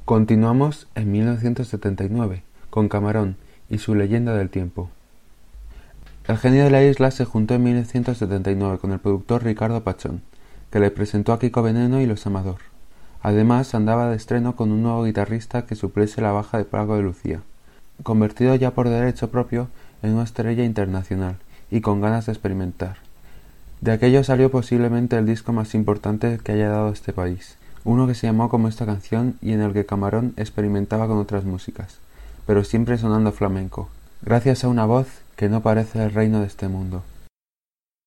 Continuamos en 1979, con Camarón y su Leyenda del tiempo. El genio de la isla se juntó en 1979 con el productor Ricardo Pachón, que le presentó a Kiko Veneno y Los Amador. Además, andaba de estreno con un nuevo guitarrista que supliese la baja de Paco de Lucía, convertido ya por derecho propio en una estrella internacional y con ganas de experimentar. De aquello salió posiblemente el disco más importante que haya dado este país, uno que se llamó como esta canción y en el que Camarón experimentaba con otras músicas, pero siempre sonando flamenco, gracias a una voz que no parece el reino de este mundo.